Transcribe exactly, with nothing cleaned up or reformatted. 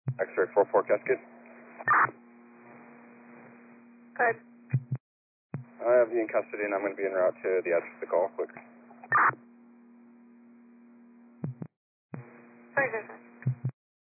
X-ray four four Cascade. Good. I have you in custody and I'm going to be en route to the address of the call. Quick.